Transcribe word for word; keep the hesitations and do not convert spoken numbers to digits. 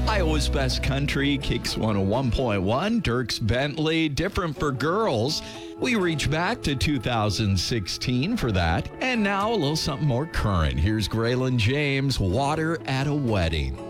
Iowa's Best Country, Kicks one oh one point one, Dierks Bentley, Different for Girls. We reach back to two thousand sixteen for that. And now a little something more current. Here's Graylin James, Water at a Wedding.